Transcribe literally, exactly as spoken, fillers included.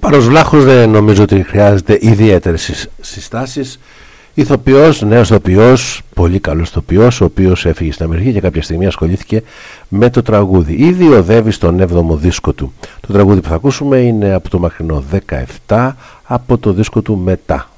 Πάρος Βλάχος δεν νομίζω ότι χρειάζεται ιδιαίτερες συστάσεις. Ηθοποιός, νέος ηθοποιός, πολύ καλός ηθοποιός, ο οποίος έφυγε στην Αμερική και κάποια στιγμή ασχολήθηκε με το τραγούδι. Ήδη οδεύει στον έβδομο δίσκο του. Το τραγούδι που θα ακούσουμε είναι από το μακρινό δεκαεπτά, από το δίσκο του Μετά.